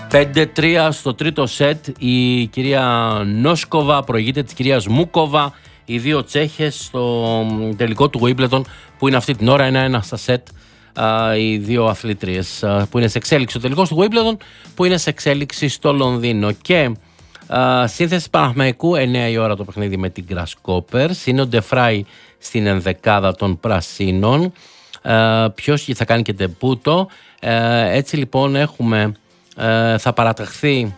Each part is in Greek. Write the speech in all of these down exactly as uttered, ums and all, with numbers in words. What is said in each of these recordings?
πέντε τρία στο τρίτο σετ. Η κυρία Νόσκοβα προηγείται της κυρίας Μούκοβα. Οι δύο Τσέχες στο τελικό του Wimbledon που είναι αυτή την ώρα ένα ένα στα σετ. Οι δύο αθλήτριες που είναι σε εξέλιξη στο τελικό του Wimbledon που είναι σε εξέλιξη στο Λονδίνο. Και Uh, σύνθεση Παναθηναϊκού, εννιά η ώρα το παιχνίδι με την Grasshoppers. Είναι ο Ντεφράι στην ενδεκάδα των Πρασίνων. Uh, ποιος θα κάνει και τεμπούτο. Uh, έτσι λοιπόν έχουμε, uh, θα παραταχθεί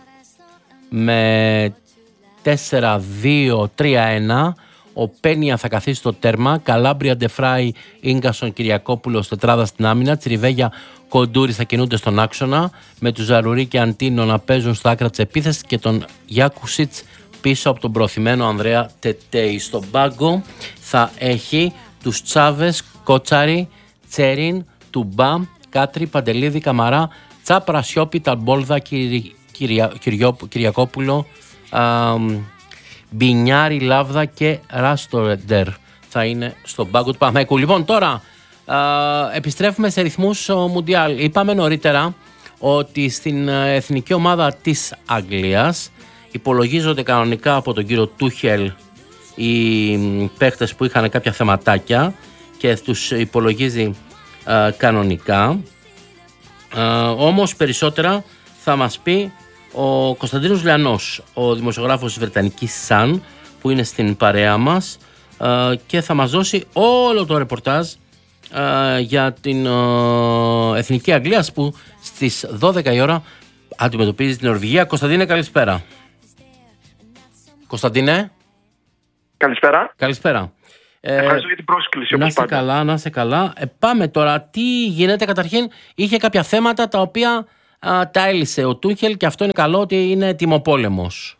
με τέσσερα δύο τρία ένα. Ο Πένια θα καθίσει στο τέρμα. Καλάμπρια, Ντεφράι, Ίγκασον, Κυριακόπουλος, τετράδα στην άμυνα. Τσιριβέγια, Κοντούρης θα κινούνται στον άξονα. Με τους Ζαρουρί και Αντίνο να παίζουν στα άκρα της επίθεσης και τον Γιάκουσιτς πίσω από τον προωθημένο Ανδρέα Τετέι. Στον πάγκο θα έχει τους Τσάβες, Κότσαρη, Τσέριν, Τουμπά, Κάτρι, Παντελίδη, Καμαρά, Τσάπρα, Σιώπη, Ταλμπόλδα, Κυρι... Κυρια... Κυριο... Κυριακόπουλο, α, Μπινιάρη, Λάβδα και Ράστορεντερ θα είναι στον πάγκο του Παναθηναϊκού. Λοιπόν, τώρα α, επιστρέφουμε σε ρυθμούς Μουντιάλ. Είπαμε νωρίτερα ότι στην εθνική ομάδα της Αγγλίας υπολογίζονται κανονικά από τον κύριο Τούχελ οι παίχτες που είχαν κάποια θεματάκια και τους υπολογίζει α, κανονικά. Α, όμως περισσότερα θα μας πει ο Κωνσταντίνος Λιανός, ο δημοσιογράφος της Βρετανικής Sun, που είναι στην παρέα μας και θα μας δώσει όλο το ρεπορτάζ για την Εθνική Αγγλίας που στις δώδεκα η ώρα αντιμετωπίζει την Νορβηγία. Κωνσταντίνε, καλησπέρα. Κωνσταντίνε. Καλησπέρα. Καλησπέρα. Ευχαριστώ για την πρόσκληση. Να είσαι καλά, να είσαι καλά. Ε, πάμε τώρα. Τι γίνεται? Καταρχήν είχε κάποια θέματα τα οποία α, τα έλυσε ο Τούχελ και αυτό είναι καλό, ότι είναι τιμοπόλεμος.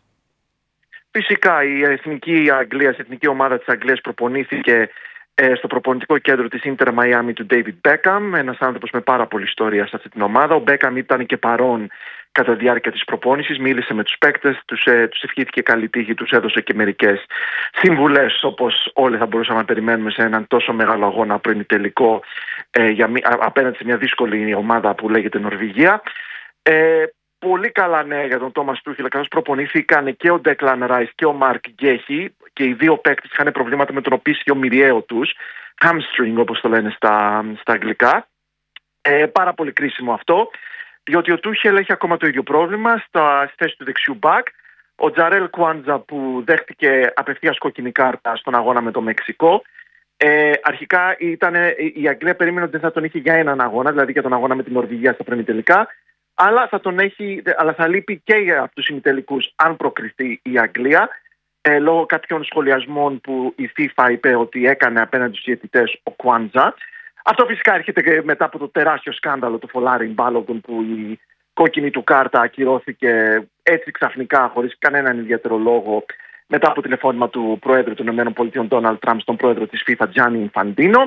Φυσικά η εθνική Αγγλία, η εθνική ομάδα της Αγγλίας προπονήθηκε ε, στο προπονητικό κέντρο της Inter Miami του David Beckham, ένας άνθρωπος με πάρα πολλή ιστορία σε αυτή την ομάδα. Ο Beckham ήταν και παρόν κατά τη διάρκεια της προπόνησης, μίλησε με τους παίκτες, τους, ε, τους ευχήθηκε καλή τύχη, τους έδωσε και μερικές συμβουλές, όπως όλοι θα μπορούσαμε να περιμένουμε σε έναν τόσο μεγάλο αγώνα πριν τελικό ε, για, απέναντι σε μια δύσκολη ομάδα που λέγεται Νορβηγία. Ε, πολύ καλά νέα για τον Τόμας Τούχελ, καθώς προπονήθηκαν και ο Ντέκλαν Ράις και ο Μαρκ Γκέχι και οι δύο παίκτες είχαν προβλήματα με τον οπίσθιο μυριαίο τους, hamstring όπως το λένε στα, στα αγγλικά. Ε, πάρα πολύ κρίσιμο αυτό, διότι ο Τούχελ έχει ακόμα το ίδιο πρόβλημα στα θέση του δεξιού μπακ. Ο Τζαρέλ Κουάντζα που δέχτηκε απευθείας κόκκινη κάρτα στον αγώνα με το Μεξικό. Ε, αρχικά ήταν, η Αγγλία περίμενε ότι δεν θα τον είχε για έναν αγώνα, δηλαδή για τον αγώνα με την Νορβηγία στα προημιτελικά, αλλά θα, τον έχει, αλλά θα λείπει και από τους ημιτελικούς αν προκριθεί η Αγγλία, ε, λόγω κάποιων σχολιασμών που η FIFA είπε ότι έκανε απέναντι στους διαιτητές ο Κουάντζα. Αυτό φυσικά έρχεται και μετά από το τεράστιο σκάνδαλο του Φολάριν Μπάλογκον, που η κόκκινη του κάρτα ακυρώθηκε έτσι ξαφνικά, χωρίς κανέναν ιδιαίτερο λόγο, μετά από τηλεφώνημα του Προέδρου των ΗΠΑ Ντόναλντ Τραμπ στον Πρόεδρο της FIFA Τζάνι Ινφαντίνο.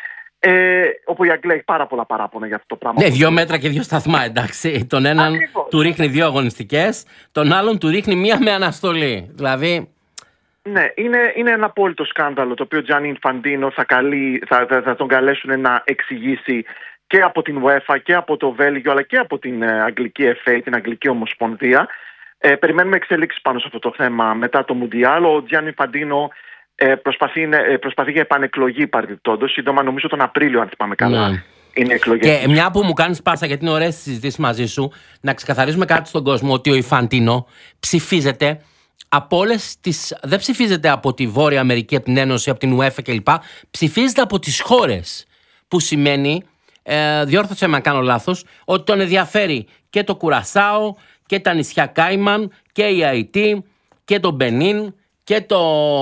Ε, όπου η Αγγλία έχει πάρα πολλά παράπονα για αυτό το πράγμα. Ναι, δύο μέτρα και δύο σταθμά, εντάξει. Τον έναν Ακριβώς. του ρίχνει δύο αγωνιστικές, τον άλλον του ρίχνει μία με αναστολή. Δηλαδή. Ναι, είναι, είναι ένα απόλυτο σκάνδαλο το οποίο ο Τζάνι Ινφαντίνο θα, θα, θα, θα τον καλέσουν να εξηγήσει και από την UEFA και από το Βέλγιο, αλλά και από την Αγγλική εφ έι, την Αγγλική Ομοσπονδία. Ε, περιμένουμε εξελίξεις πάνω σε αυτό το θέμα μετά το Μουντιάλ. Ο Τζάνι Ινφαντίνο ε, προσπαθεί, ε, προσπαθεί για επανεκλογή παρεμπιπτόντως. Σύντομα, νομίζω τον Απρίλιο, αν θυμάμαι καλά. Ναι. Είναι εκλογές. Και μια που μου κάνεις πάσα, γιατί είναι ωραίες συζητήσεις μαζί σου, να ξεκαθαρίσουμε κάτι στον κόσμο, ότι ο Ινφαντίνο ψηφίζεται από όλες τις. Δεν ψηφίζεται από τη Βόρεια Αμερική, από την Ένωση, από την UEFA κλπ. Ψηφίζεται από τις χώρες. Που σημαίνει, ε, διόρθωσε με αν κάνω λάθος, ότι τον ενδιαφέρει και το Κουρασάο και τα νησιά Κάιμαν και η Αϊτή και το Μπενίν και, το,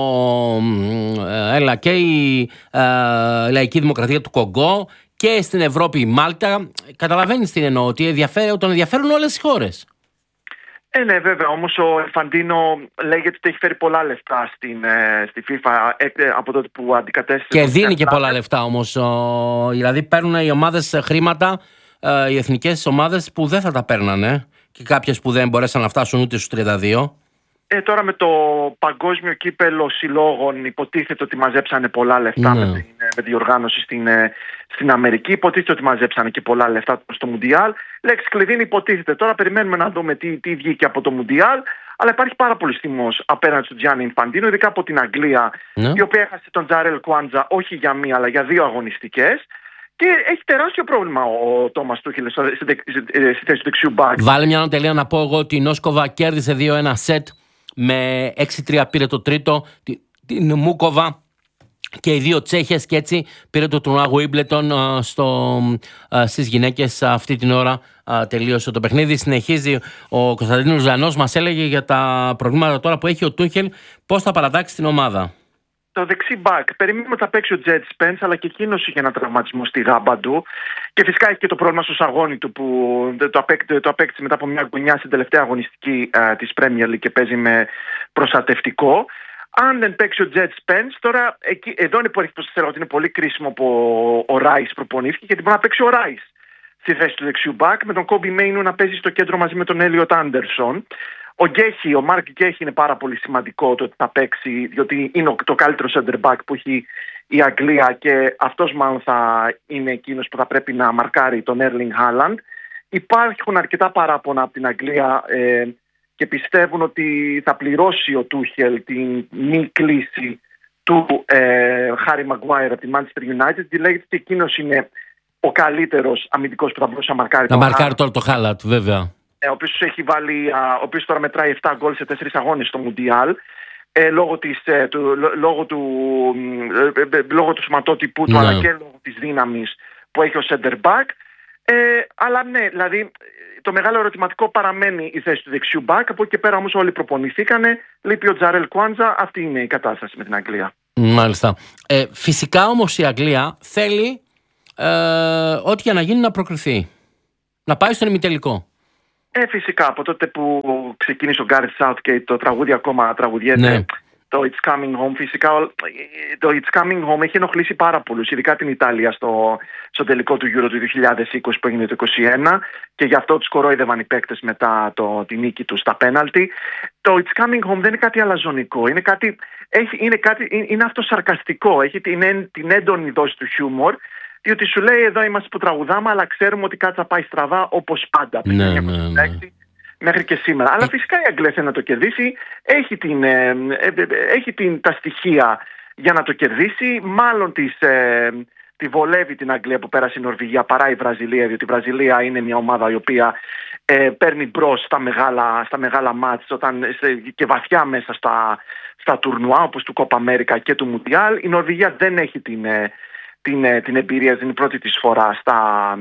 ε, έλα, και η ε, Λαϊκή Δημοκρατία του Κογκό και στην Ευρώπη η Μάλτα. Καταλαβαίνεις τι εννοώ, ότι ενδιαφέρει, τον ενδιαφέρουν όλες οι χώρες. Ε, ναι, βέβαια. Όμως ο Ινφαντίνο λέγεται ότι έχει φέρει πολλά λεφτά στην, ε, στη FIFA ε, από τότε που αντικατέστησε. Και δίνει και πολλά λεφτά όμως. Ο, δηλαδή παίρνουν οι ομάδες χρήματα, ε, οι εθνικές ομάδες που δεν θα τα παίρνανε και κάποιες που δεν μπορέσαν να φτάσουν ούτε στους τριάντα δύο. Ε, τώρα με το παγκόσμιο κύπελο συλλόγων υποτίθεται ότι μαζέψανε πολλά λεφτά, ναι, με, την, με τη διοργάνωση στην, στην Αμερική. Υποτίθεται ότι μαζέψανε και πολλά λεφτά στο Μουντιάλ. Λέξη κλειδί είναι υποτίθεται. Τώρα περιμένουμε να δούμε τι, τι βγήκε από το Μουντιάλ. Αλλά υπάρχει πάρα πολύ θυμός απέναντι του Τζιάννη Ινφαντίνο, ειδικά από την Αγγλία, ναι, η οποία έχασε τον Τζάρελ Κουάντζα όχι για μία αλλά για δύο αγωνιστικές. Και έχει τεράστιο πρόβλημα ο Τόμας Τούχελ στη θέση του δεξιού μπακ. Βάλε μια ανατελεία να πω εγώ ότι η Νόσκοβα κέρδισε δύο ένα σετ. Με έξι τρία πήρε το τρίτο, την Μούκοβα και οι δύο Τσέχες, και έτσι πήρε το τουρνουά Wimbledon στις γυναίκες. Αυτή την ώρα τελείωσε το παιχνίδι. Συνεχίζει ο Κωνσταντίνος Ζανός, μας έλεγε για τα προβλήματα τώρα που έχει ο Τούχελ, πώς θα παρατάξει την ομάδα. Το δεξί μπακ. Περιμένουμε ότι θα παίξει ο Τζετ Σπένς, αλλά και εκείνο είχε ένα τραυματισμό στη γάμπα του. Και φυσικά έχει και το πρόβλημα στο σαγόνι του που το, απέκ, το απέκτησε μετά από μια γωνιά στην τελευταία αγωνιστική uh, της Premier League και παίζει με προστατευτικό. Αν δεν παίξει ο Τζετ Σπένς, τώρα εκεί, εδώ είναι που έρχεται το ότι είναι πολύ κρίσιμο που ο Ράις προπονήθηκε, γιατί μπορεί να παίξει ο Ράις στη θέση του δεξιού μπακ, με τον Κόμπι Μέινου να παίζει στο κέντρο μαζί με τον Έλιοτ Άντερσον. Ο Γκέχι, ο Μάρκ Γκέχι είναι πάρα πολύ σημαντικό το ότι θα παίξει, διότι είναι το καλύτερο center back που έχει η Αγγλία και αυτός μάλλον θα είναι εκείνος που θα πρέπει να μαρκάρει τον Έρλινγκ Χάλαντ. Υπάρχουν αρκετά παράπονα από την Αγγλία ε, και πιστεύουν ότι θα πληρώσει ο Τούχελ την μη κλίση του ε, Χάρι Μαγκουάιρ από τη Manchester United, γιατί λέγεται ότι εκείνος είναι ο καλύτερος αμυντικός που θα μπορούσε να μαρκάρει να τον μαρκάρει τώρα το Χάλαντ, βέβαια. Ο οποίος έχει βάλει, ο οποίος τώρα μετράει επτά γκολ σε τέσσερις αγώνες στο Μουντιάλ, ε, λόγω, της, ε, του, λόγω, του, ε, ε, λόγω του σωματότυπου του, ναι, αλλά και λόγω της δύναμης που έχει ο center back. Ε, αλλά ναι, δηλαδή το μεγάλο ερωτηματικό παραμένει η θέση του δεξιού back. Από εκεί και πέρα όμως όλοι προπονηθήκανε. Λείπει ο Τζάρελ Κουάντζα. Αυτή είναι η κατάσταση με την Αγγλία. Μάλιστα. Ε, φυσικά όμως η Αγγλία θέλει ε, ό,τι για να γίνει να προκριθεί. Να πάει στον ημιτελικό. Ε, φυσικά, από τότε που ξεκίνησε ο Γκάρεθ Σάουθγκέιτ το τραγούδι ακόμα τραγουδιέται, ναι, το It's Coming Home. Φυσικά το It's Coming Home έχει ενοχλήσει πάρα πολλούς, ειδικά την Ιταλία στο, στο τελικό του Euro του δύο χιλιάδες είκοσι που έγινε το είκοσι ένα, και γι' αυτό τους κορόιδευαν οι παίκτες μετά το, τη νίκη τους στα πέναλτι. Το It's Coming Home δεν είναι κάτι αλαζονικό, είναι, κάτι, έχει, είναι, κάτι, είναι αυτοσαρκαστικό, έχει την, την έντονη δόση του χιούμορ, διότι σου λέει εδώ είμαστε που τραγουδάμε, αλλά ξέρουμε ότι κάτι θα πάει στραβά όπως πάντα. Ναι, ναι, ναι. Μέχρι και σήμερα. Αλλά φυσικά η Αγγλία θέλει να το κερδίσει. Έχει, την, ε, ε, έχει την, τα στοιχεία για να το κερδίσει. Μάλλον της, ε, τη βολεύει την Αγγλία που πέρασε η Νορβηγία παρά η Βραζιλία, διότι η Βραζιλία είναι μια ομάδα η οποία ε, παίρνει μπρος στα μεγάλα, στα μεγάλα μάτς όταν, και βαθιά μέσα στα, στα τουρνουά όπως του Κόπα Αμέρικα και του Μουντιάλ. Η Νορβηγία δεν έχει την... Ε, Την, την εμπειρία, την πρώτη της φορά στα,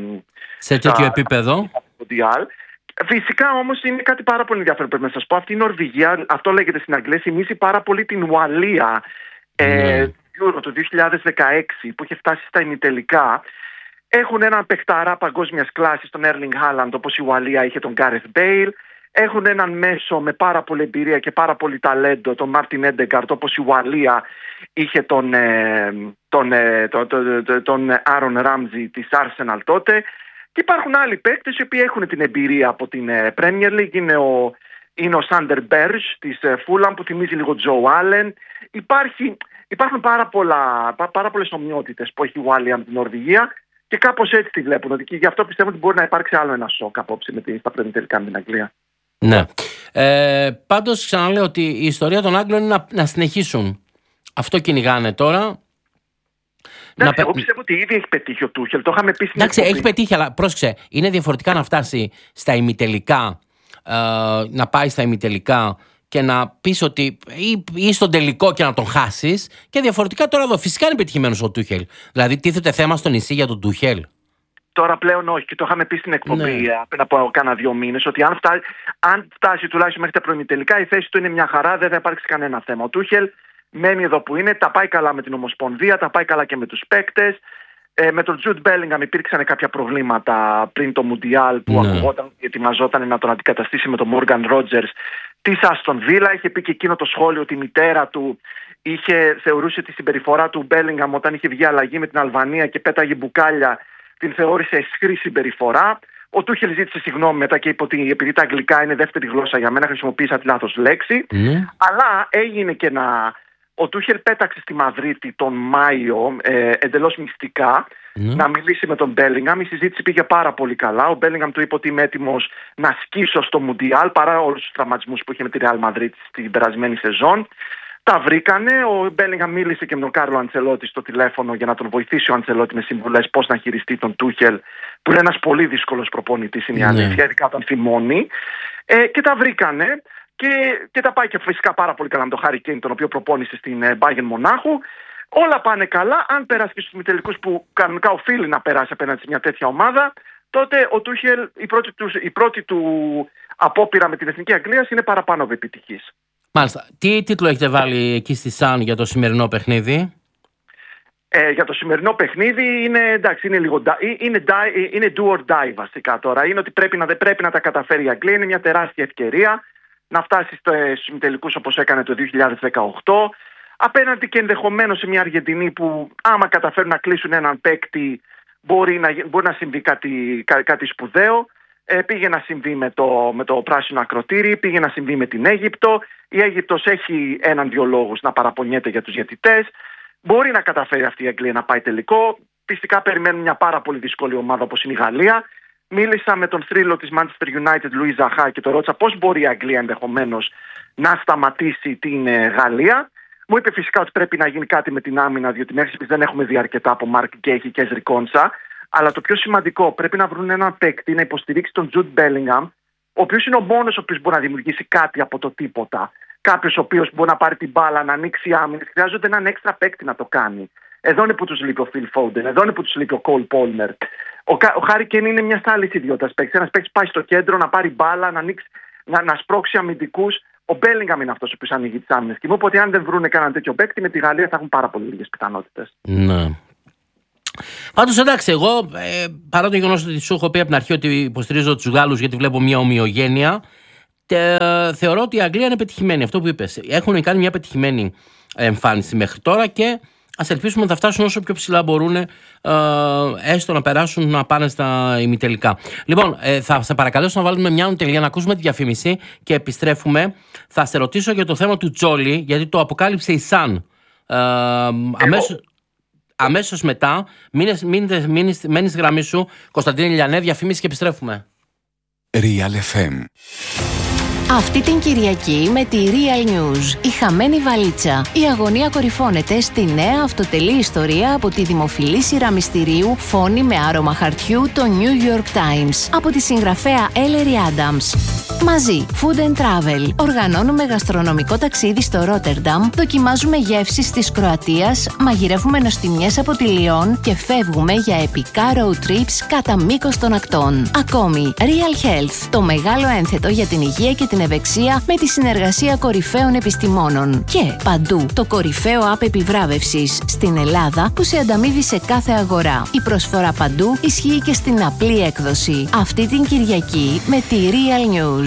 σε τέτοιο στα, επίπεδο. Στα, Φυσικά όμως είναι κάτι πάρα πολύ ενδιαφέρον, πρέπει να σας πω. Αυτή η Νορβηγία, αυτό λέγεται στην Αγγλία, θυμίζει πάρα πολύ την Ουαλία mm. ε, το δύο χιλιάδες δεκαέξι που είχε φτάσει στα ημιτελικά. Έχουν έναν παιχταρά παγκόσμιας κλάσης, τον Έρλινγκ Χάλαντ, όπως η Ουαλία είχε τον Γκάρεθ Μπέιλ. Έχουν έναν μέσο με πάρα πολύ εμπειρία και πάρα πολύ ταλέντο, τον Μάρτιν Έντεγκαρτ, όπως η Ουαλία είχε τον, ε, τον, ε, τον, τον, τον Άρον Ράμζι της Arsenal τότε. Και υπάρχουν άλλοι παίκτες οι οποίοι έχουν την εμπειρία από την ε, Premier League. Είναι ο, είναι ο Σάντερ Μπέρζ της ε, Φούλαμ που θυμίζει λίγο Τζο Άλεν. Υπάρχει, υπάρχουν πάρα, πολλά, πά, πάρα πολλές ομοιότητες που έχει η Ουαλία με την Νορβηγία και κάπως έτσι τη βλέπουν. Και γι' αυτό πιστεύω ότι μπορεί να υπάρξει άλλο ένα σοκ απόψε με τη, στα πρέμι τελικά με την Αγγλία. Ναι. Ε, πάντως ξαναλέω ότι η ιστορία των Άγγλων είναι να, να συνεχίσουν. Αυτό κυνηγάνε τώρα. Εντάξει, να... εγώ πιστεύω ότι ήδη έχει πετύχει ο Τούχελ. Το είχαμε πει στην Εντάξει, έχει πετύχει, αλλά πρόσεξε. Είναι διαφορετικά να φτάσει στα ημιτελικά, ε, να πάει στα ημιτελικά και να πεις ότι ή, ή στον τελικό και να τον χάσεις. Και διαφορετικά τώρα εδώ. Φυσικά είναι πετυχημένος ο Τούχελ. Δηλαδή, τίθεται θέμα στο νησί για τον Τούχελ. Τώρα πλέον όχι, και το είχαμε πει στην εκπομπή, ναι, πριν από κάνα δύο μήνες, ότι αν φτάσει, αν φτάσει τουλάχιστον μέχρι τα προημιτελικά, η θέση του είναι μια χαρά, δεν θα υπάρξει κανένα θέμα. Ο Τούχελ μένει εδώ που είναι, τα πάει καλά με την Ομοσπονδία, τα πάει καλά και με τους παίκτες. Ε, με τον Τζουντ Μπέλιγχαμ υπήρξαν κάποια προβλήματα πριν το Μουντιάλ που, ναι, ακουγόταν, ετοιμαζόταν να τον αντικαταστήσει με τον Μόργαν Ρότζερς της Άστον Βίλα. Είχε πει και εκείνο το σχόλιο ότι η μητέρα του είχε, θεωρούσε τη συμπεριφορά του Μπέλιγχαμ όταν είχε βγει αλλαγή με την Αλβανία και πέταγε μπουκάλια, την θεώρησε αισχρή συμπεριφορά. Ο Τούχελ ζήτησε συγγνώμη μετά και είπε ότι επειδή τα αγγλικά είναι δεύτερη γλώσσα για μένα, χρησιμοποίησα τη λάθος λέξη. Ναι. Αλλά έγινε και να. Ο Τούχελ πέταξε στη Μαδρίτη τον Μάιο ε, εντελώς μυστικά ναι. να μιλήσει με τον Μπέλιγχαμ. Η συζήτηση πήγε πάρα πολύ καλά. Ο Μπέλιγχαμ του είπε ότι είμαι έτοιμος να σκίσω στο Μουντιάλ παρά όλους τους τραυματισμούς που είχε με τη Ρεάλ Μαδρίτη στην περασμένη σεζόν. Τα βρήκανε. Ο Μπέλιγχαμ μίλησε και με τον Κάρλο Αντσελότη στο τηλέφωνο για να τον βοηθήσει ο Αντσελότη με συμβουλές πώς να χειριστεί τον Τούχελ, που είναι ένας πολύ δύσκολος προπονητής, είναι η αλήθεια, ειδικά όταν θυμώνει. Ε, και τα βρήκανε. Και, και τα πάει και φυσικά πάρα πολύ καλά με τον Χάρι Κέιν, τον οποίο προπόνησε στην Bayern Μονάχου. Όλα πάνε καλά. Αν περάσει και στους ημιτελικούς που κανονικά οφείλει να περάσει απέναντι σε μια τέτοια ομάδα, τότε ο Τούχελ, η πρώτη του, η πρώτη του απόπειρα με την Εθνική Αγγλίας είναι παραπάνω από επιτυχής. Μάλιστα. Τι τίτλο έχετε βάλει εκεί στη Sun για το σημερινό παιχνίδι? Ε, για το σημερινό παιχνίδι είναι, εντάξει, είναι, λίγο, είναι, είναι do or die βασικά τώρα. Είναι ότι πρέπει να, δεν πρέπει να τα καταφέρει η Αγγλία. Είναι μια τεράστια ευκαιρία να φτάσει στους ημιτελικούς όπως έκανε το δύο χιλιάδες δεκαοκτώ, απέναντι και ενδεχομένως σε μια Αργεντινή που άμα καταφέρουν να κλείσουν έναν παίκτη μπορεί να, μπορεί να συμβεί κάτι, κά, κάτι σπουδαίο. Ε, πήγε να συμβεί με το, με το πράσινο ακροτήρι, πήγε να συμβεί με την Αίγυπτο. Η Αίγυπτος έχει έναν-δυο λόγους να παραπονιέται για τους διαιτητές. Μπορεί να καταφέρει αυτή η Αγγλία να πάει τελικό. Φυσικά περιμένουν μια πάρα πολύ δύσκολη ομάδα όπως είναι η Γαλλία. Μίλησα με τον θρύλο της Manchester United, Λουί Ζαχά, και το ρώτησα πώς μπορεί η Αγγλία ενδεχομένως να σταματήσει την Γαλλία. Μου είπε φυσικά ότι πρέπει να γίνει κάτι με την άμυνα, διότι μέχρι στιγμής δεν έχουμε δει αρκετά από Μάρκ Γκέχι και Έσρι Κόνσα. Αλλά το πιο σημαντικό, πρέπει να βρουν έναν παίκτη να υποστηρίξει τον Τζουντ Μπέλιγχαμ, ο οποίος είναι ο μόνος ο οποίος μπορεί να δημιουργήσει κάτι από το τίποτα. Κάποιος ο οποίος μπορεί να πάρει την μπάλα, να ανοίξει άμυνες. Χρειάζονται έναν έξτρα παίκτη να το κάνει. Εδώ είναι που τους λείπει ο Φιλ Φόντεν, εδώ είναι που τους λείπει ο Κολ Πόλμερ. Ο, ο Χάρι Κέιν είναι μια άλλη ιδιότητα παίκτη. Ένα παίκτη πάει στο κέντρο να πάρει μπάλα, να, ανοίξει, να, να σπρώξει αμυντικούς. Ο Μπέλιγχαμ είναι αυτός ο οποίος ανοίγει τις άμυνες. Και μου είπε ότι αν δεν βρουν κανέναν τέτοιο παίκτη, με τη Γαλλία θα έχουν πάρα πολύ λίγες πιθανότητες. Ναι. Πάντως εντάξει, εγώ ε, παρά το γεγονός ότι σου έχω πει από την αρχή ότι υποστηρίζω τους Γάλλους γιατί βλέπω μια ομοιογένεια, τε, θεωρώ ότι η Αγγλία είναι πετυχημένη. Αυτό που είπες. Έχουν κάνει μια πετυχημένη εμφάνιση μέχρι τώρα και ας ελπίσουμε να θα φτάσουν όσο πιο ψηλά μπορούν, ε, έστω να περάσουν να πάνε στα ημιτελικά. Λοιπόν, ε, θα σε παρακαλέσω να βάλουμε μια τελεία, να ακούσουμε τη διαφήμιση και επιστρέφουμε. Θα σε ρωτήσω για το θέμα του Τζόλι, γιατί το αποκάλυψε η Sun. Ε, αμέσως, αμέσως μετά, μείνες, μείνες, μείνες, μένεις γραμμή σου, Κωνσταντίνε Λιανέ, διαφήμιση και επιστρέφουμε. Real εφ εμ. Αυτή την Κυριακή με τη Real News, η χαμένη βαλίτσα. Η αγωνία κορυφώνεται στη νέα αυτοτελή ιστορία από τη δημοφιλή σειρά μυστηρίου Φόνη με άρωμα χαρτιού, το New York Times, από τη συγγραφέα Ellery Adams. Μαζί, Food and Travel. Οργανώνουμε γαστρονομικό ταξίδι στο Ρότερνταμ, δοκιμάζουμε γεύσεις της Κροατίας, μαγειρεύουμε νοστιμιές από τη Λιόν και φεύγουμε για επικά road trips κατά μήκος των ακτών. Ακόμη, Real Health, το μεγάλο ένθετο για την υγεία και την ευεξία με τη συνεργασία κορυφαίων επιστημόνων. Και παντού, το κορυφαίο app επιβράβευσης στην Ελλάδα που σε ανταμείβει σε κάθε αγορά. Η προσφορά παντού ισχύει και στην απλή έκδοση. Αυτή την Κυριακή με τη Real News.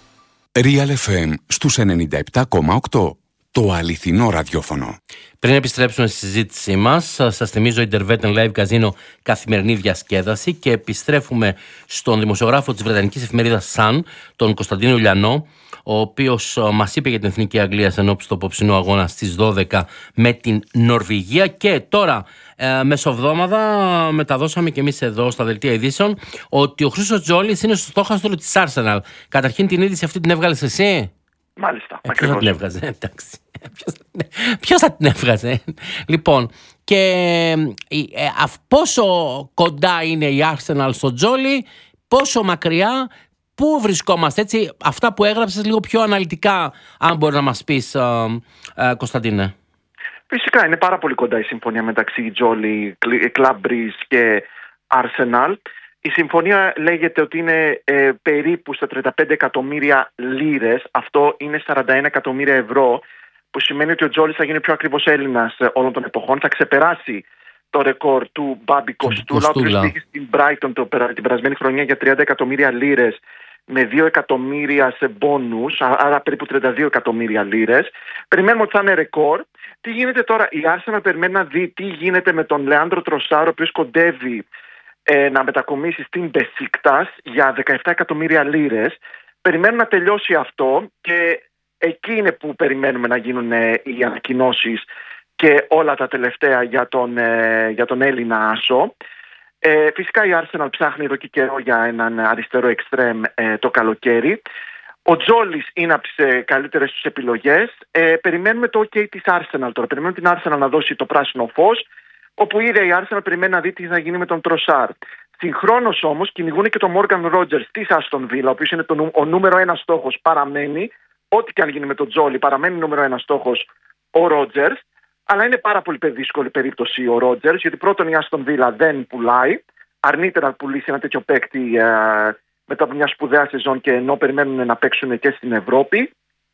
Real εφ εμ στους ενενήντα επτά κόμμα οκτώ. Το αληθινό ραδιόφωνο. Πριν επιστρέψουμε στη συζήτησή μας, σας θυμίζω Intervet Live Casino, καθημερινή διασκέδαση, και επιστρέφουμε στον δημοσιογράφο της βρετανικής εφημερίδας Sun, τον Κωνσταντίνο Λιανό, ο οποίος μας είπε για την Εθνική Αγγλία ενόψει του απόψινού αγώνα στις δώδεκα με την Νορβηγία. Και τώρα, ε, μεσοβδόμαδα, μεταδώσαμε και εμείς εδώ στα δελτία ειδήσεων ότι ο Χρήστος Τζόλης είναι στο στόχαστρο της Arsenal. Καταρχήν, την είδηση αυτή την έβγαλες εσύ? Μάλιστα. Ε, ποιος θα την έβγαζε, εντάξει. Ποιος, ποιος θα την έβγαζε. Λοιπόν, και ε, ε, πόσο κοντά είναι η Arsenal στο Τζόλι, πόσο μακριά, πού βρισκόμαστε, έτσι, αυτά που έγραψες λίγο πιο αναλυτικά, αν μπορεί να μας πεις, ε, ε, Κωνσταντίνε. Φυσικά είναι πάρα πολύ κοντά η συμφωνία μεταξύ Τζόλι, Club Breeze και Arsenal. Η συμφωνία λέγεται ότι είναι ε, περίπου στα τριάντα πέντε εκατομμύρια λίρες. Αυτό είναι σαράντα ένα εκατομμύρια ευρώ, που σημαίνει ότι ο Τζόλις θα γίνει πιο ακριβώς Έλληνας όλων των εποχών. Θα ξεπεράσει το ρεκόρ του Μπάμπη Κοστούλα, ο οποίος πήγε στην Brighton το, την περασμένη χρονιά για τριάντα εκατομμύρια λίρες με δύο εκατομμύρια σε μπόνους, άρα περίπου τριάντα δύο εκατομμύρια λίρες. Περιμένουμε ότι θα είναι ρεκόρ. Τι γίνεται τώρα? Η Arsenal περιμένει να δει τι γίνεται με τον Λεάνδρο Τροσάρο, ο οποίος κοντεύει ε, να μετακομίσει στην Μπεσίκτας για δεκαεπτά εκατομμύρια λίρες. Περιμένουν να τελειώσει αυτό και εκεί είναι που περιμένουμε να γίνουν ε, οι ανακοινώσεις και όλα τα τελευταία για τον, ε, για τον Έλληνα άσο. Ε, φυσικά η Arsenal ψάχνει εδώ και καιρό για έναν αριστερό εξτρέμ ε, το καλοκαίρι. Ο Τζόλις είναι από τις ε, καλύτερες τους επιλογές. Ε, περιμένουμε το OK της Arsenal τώρα. Περιμένουμε την Arsenal να δώσει το πράσινο φως, όπου η ίδια η Arsenal περιμένει να δει τι θα γίνει με τον Τροσάρ. Συγχρόνως όμως κυνηγούν και τον Morgan Rogers της Aston Villa, ο οποίος είναι το, ο νούμερο ένα στόχος, παραμένει. Ό,τι και αν γίνει με τον Τζόλι, παραμένει νούμερο ένα στόχος ο Rogers. Αλλά είναι πάρα πολύ δύσκολη περίπτωση ο Rogers, γιατί πρώτον η Aston Villa δεν πουλάει. Αρνείται να πουλήσει ένα τέτοιο παίκτη ε, μετά από μια σπουδαία σεζόν και ενώ περιμένουν να παίξουν και στην Ευρώπη.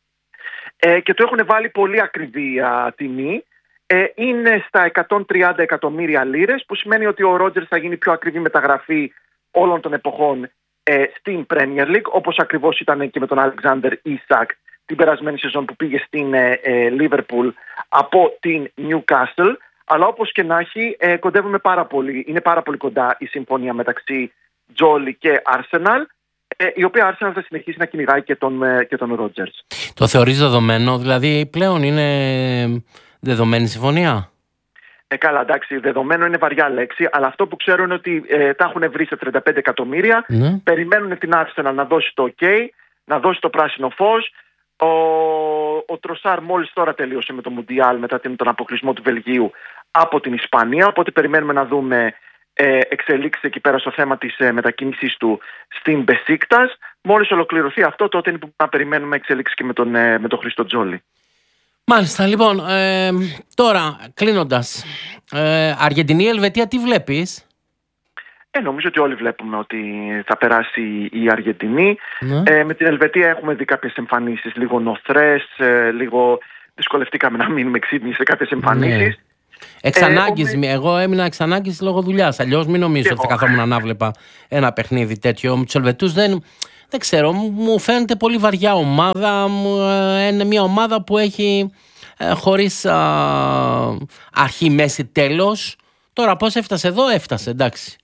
Ε, και το έχουν βάλει πολύ ακριβή α, τιμή. Ε, είναι στα εκατόν τριάντα εκατομμύρια λίρες, που σημαίνει ότι ο Rogers θα γίνει πιο ακριβή μεταγραφή όλων των εποχών ε, στην Premier League, όπως ακριβώς ήταν και με τον Alexander Isak την περασμένη σεζόν που πήγε στην ε, ε, Liverpool από την Newcastle. Αλλά όπως και να έχει, ε, κοντεύουμε πάρα πολύ, είναι πάρα πολύ κοντά η συμφωνία μεταξύ Τζόλι και Arsenal, ε, η οποία Arsenal θα συνεχίσει να κυνηγάει και τον, ε, και τον Rogers. Το θεωρείς δεδομένο, δηλαδή πλέον είναι δεδομένη συμφωνία? Ε, καλά, εντάξει, δεδομένο είναι βαριά λέξη, αλλά αυτό που ξέρω είναι ότι ε, τα έχουν βρει σε τριάντα πέντε εκατομμύρια, ναι. Περιμένουν την Arsenal να δώσει το OK, να δώσει το πράσινο φως. Ο, ο Τροσάρ μόλις τώρα τελείωσε με το Μουντιάλ μετά τον αποκλεισμό του Βελγίου από την Ισπανία, οπότε περιμένουμε να δούμε ε, εξελίξεις εκεί πέρα στο θέμα της ε, μετακίνησης του στην Μπεσίκτας. Μόλις ολοκληρωθεί αυτό, τότε είναι που να περιμένουμε εξελίξεις και με τον, ε, με τον Χρήστο Τζόλι. Μάλιστα, λοιπόν, ε, τώρα κλείνοντας, ε, Αργεντινή, Ελβετία, τι βλέπεις? Ε, νομίζω ότι όλοι βλέπουμε ότι θα περάσει η Αργεντινή. Ναι. Ε, με την Ελβετία έχουμε δει κάποιες εμφανίσεις, λίγο νοθρές, ε, λίγο δυσκολευτήκαμε να μείνουμε ξύπνοι σε κάποιες εμφανίσεις. Ναι. Εξ ανάγκης, ε, εγώ έμεινα εξ ανάγκης λόγω δουλειάς. Αλλιώς μην νομίζω ότι θα καθόμουν να βλέπα ένα παιχνίδι τέτοιο. Με τους Ελβετούς δεν, δεν ξέρω, μου φαίνεται πολύ βαριά ομάδα. Είναι μια ομάδα που έχει ε, χωρίς α, αρχή, μέση, τέλος. Τώρα πώς έφτασε εδώ, έφτασε, εντάξει.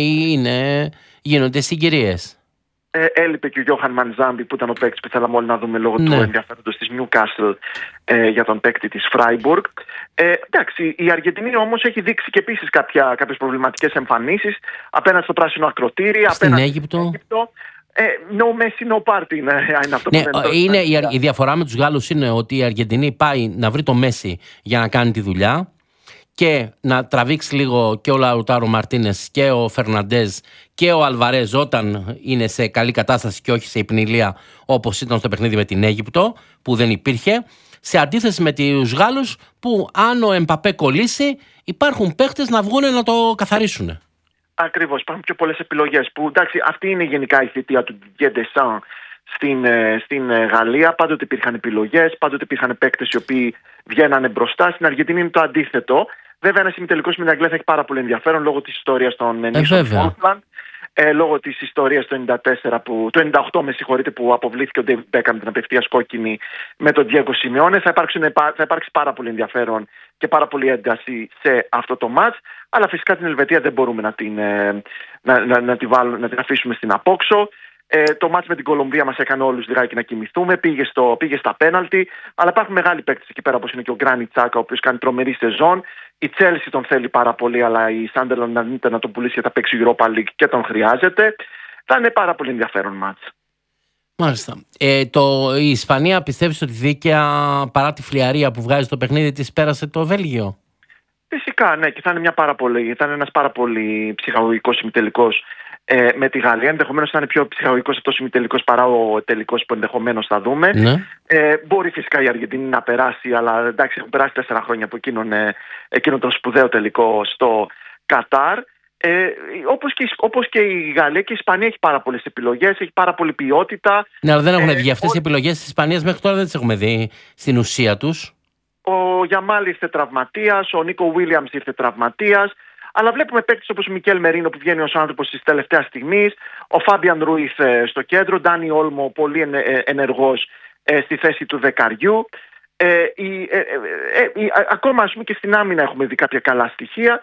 Είναι, γίνονται συγκυρίες. Ε, έλειπε και ο Γιώχαν Μανζάμπι που ήταν ο παίκτης που θέλαμε όλοι να δούμε λόγω ναι. του ενδιαφέροντος της Newcastle ε, για τον παίκτη της Freiburg. Ε, εντάξει, η Αργεντινή όμως έχει δείξει και επίσης κάποια, κάποιες προβληματικές εμφανίσεις απέναντι στο πράσινο ακροτήρι, στην απέναντι Αίγυπτο. στην Αίγυπτο. Ε, no Messi, no party είναι, είναι αυτό ναι, που δεν είναι, η, η διαφορά με τους Γάλλους είναι ότι η Αργεντινή πάει να βρει το Μέση για να κάνει τη δουλειά και να τραβήξει λίγο και ο Λαουτάρο Μαρτίνες και ο Φερναντέζ και ο Αλβαρέζ όταν είναι σε καλή κατάσταση και όχι σε υπνηλία, όπως ήταν στο παιχνίδι με την Αίγυπτο που δεν υπήρχε, σε αντίθεση με τους Γάλλους που αν ο Εμπαπέ κολλήσει υπάρχουν παίχτες να βγουν να το καθαρίσουν. Ακριβώς, υπάρχουν πιο πολλές επιλογές που εντάξει, αυτή είναι γενικά η θητεία του Didier Deschamps στην, στην Γαλλία. Πάντοτε υπήρχαν επιλογές, πάντοτε υπήρχαν παίκτες οι οποίοι βγαίνανε μπροστά. Στην Αργεντινή είναι το αντίθετο. Βέβαια, ένα ημιτελικός με την Αγγλία θα έχει πάρα πολύ ενδιαφέρον λόγω της ιστορίας των νήσων Falkland, ε, λόγω της ιστορίας του ενενήντα τέσσερα, που, το ενενήντα οκτώ με συγχωρείτε, που αποβλήθηκε ο David Beckham την απευθείας κόκκινη με τον Diego Simeone. Θα, θα υπάρξει πάρα πολύ ενδιαφέρον και πάρα πολύ ένταση σε αυτό το μάτς. Αλλά φυσικά την Ελβετία δεν μπορούμε να την, ε, να, να, να, τη βάλουμε, να την αφήσουμε στην απόξω. Ε, το μάτς με την Κολομβία μας έκανε όλους λιγάκι να κοιμηθούμε, πήγε, στο, πήγε στα πέναλτι, αλλά υπάρχουν μεγάλοι παίκτες εκεί πέρα όπως είναι και ο Γκράνιτ Τσάκα, ο οποίος κάνει τρομερή σεζόν. Η Chelsea τον θέλει πάρα πολύ, αλλά η Sunderland αρνείται να τον πουλήσει γιατί θα παίξει Europa League και τον χρειάζεται. Θα είναι πάρα πολύ ενδιαφέρον μάτς. Μάλιστα. Ε, το, η Ισπανία πιστεύεις ότι δίκαια παρά τη φλιαρία που βγάζει το παιχνίδι της πέρασε το Βέλγιο? Φυσικά, ναι, και θα είναι, μια πάρα πολύ, θα είναι ένας πάρα πολύ ψυχαγωγικός ημιτελικός ε, με τη Γαλλία. Ενδεχομένως θα είναι πιο ψυχαγωγικός αυτός ημιτελικός παρά ο τελικός που ενδεχομένως θα δούμε. Ναι. Ε, μπορεί φυσικά η Αργεντινή να περάσει, αλλά εντάξει, έχουν περάσει τέσσερα χρόνια από εκείνον, ε, εκείνον τον σπουδαίο τελικό στο Κατάρ. Ε, όπως, και, όπως και η Γαλλία και η Ισπανία έχει πάρα πολλές επιλογές, έχει πάρα πολλή ποιότητα. Ναι, αλλά δεν έχουν ε, βγει αυτές ο... οι επιλογές της Ισπανίας μέχρι τώρα, δεν τις έχουμε δει στην ουσία τους. Ο Γιαμάλ ήρθε τραυματίας, ο Νίκο Βίλιαμς ήρθε τραυματίας, αλλά βλέπουμε παίκτες όπως ο Μικέλ Μερίνο που βγαίνει ως άνθρωπος της τελευταίας στιγμής, ο Φάμπιαν Ρούιθ στο κέντρο, Ντάνι Όλμο πολύ ενεργός στη θέση του δεκαριού. Ε, η, ε, ε, ε, ε, ακόμα ας πούμε και στην άμυνα έχουμε δει κάποια καλά στοιχεία.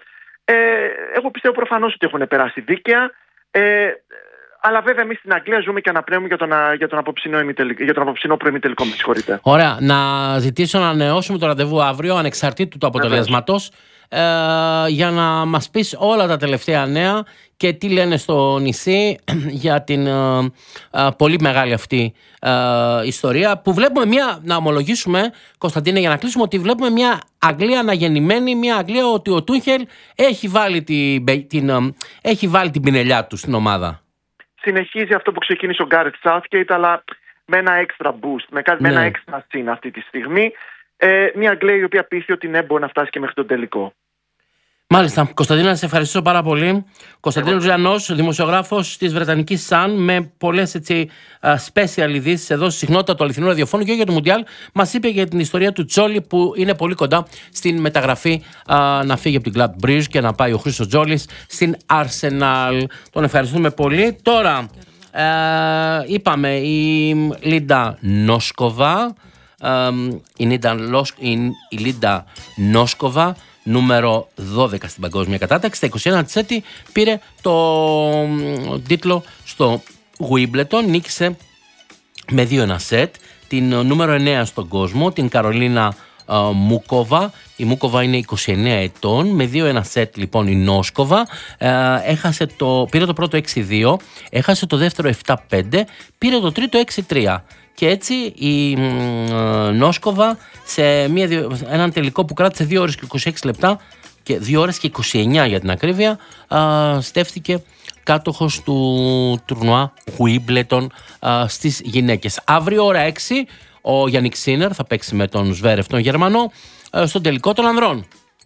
Ε, εγώ πιστεύω προφανώς ότι έχουν περάσει δίκαια. Ε, αλλά βέβαια εμείς στην Αγγλία ζούμε και αναπνέουμε για τον, για τον απόψινό, για τον απόψινό προημιτελικό. Με συγχωρείτε. Ωραία. Να ζητήσω να ανανεώσουμε το ραντεβού αύριο, ανεξαρτήτου του αποτελέσματος, ε, για να μας πεις όλα τα τελευταία νέα και τι λένε στο νησί για την ε, ε, πολύ μεγάλη αυτή ε, ιστορία που βλέπουμε μια, να ομολογήσουμε Κωνσταντίνε για να κλείσουμε, ότι βλέπουμε μια Αγγλία αναγεννημένη, μια Αγγλία ότι ο Τούχελ έχει βάλει την, την, ε, έχει βάλει την πινελιά του στην ομάδα. Συνεχίζει αυτό που ξεκίνησε ο Γκάρετ Southgate, αλλά με ένα extra boost, με, ναι. με ένα extra scene αυτή τη στιγμή. Ε, μια Αγγλία η οποία πείθει ότι ναι, μπορεί να φτάσει και μέχρι τον τελικό. Μάλιστα. Κωνσταντίνα, να σε ευχαριστήσω πάρα πολύ. Κωνσταντίνος Λιανός, δημοσιογράφος της Βρετανικής Sun, με πολλές έτσι special ειδήσεις εδώ στη συχνότητα του αληθινού ραδιοφώνου και για το Μουντιάλ. Μας είπε για την ιστορία του Τσόλι που είναι πολύ κοντά στην μεταγραφή α, να φύγει από την Gladbridge και να πάει ο Χρήστος Τζόλης στην Arsenal. Τον ευχαριστούμε πολύ. Τώρα, ε, είπαμε η Λίντα Νόσκοβα, ε, η Λίντα, η Λίντα Νόσκοβα, νούμερο δώδεκα στην παγκόσμια κατάταξη, στα είκοσι ένα της έτη, πήρε το τίτλο στο Wimbledon, νίκησε με δύο ένα σετ την νούμερο εννέα στον κόσμο, την Καρολίνα uh, Μούκοβα. Η Μούκοβα είναι είκοσι εννέα ετών, με δύο ένα σετ λοιπόν η Νόσκοβα, uh, έχασε το, πήρε το πρώτο έξι δύο, έχασε το δεύτερο επτά πέντε, πήρε το τρίτο έξι τρία. Και έτσι η ε, Νόσκοβα σε μια, έναν τελικό που κράτησε δύο ώρες και είκοσι έξι λεπτά και δύο ώρες και είκοσι εννέα για την ακρίβεια, ε, στέφθηκε κάτοχος του τουρνουά Wimbledon ε, στις γυναίκες. Αύριο ώρα έξι ο Γιάννικ Σίνερ θα παίξει με τον Σβέρεφ τον Γερμανό ε, στον τελικό των ανδρών.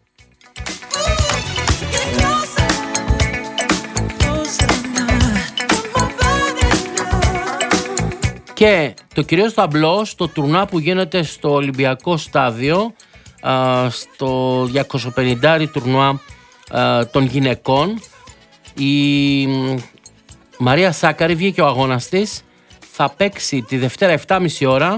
Και το κυρίως ταμπλό στο τουρνά που γίνεται στο Ολυμπιακό Στάδιο, στο διακοσιπενήντα τουρνουά των γυναικών, η Μαρία Σάκαρη βγήκε ο αγώνας της, θα παίξει τη Δευτέρα επτά και μισή ώρα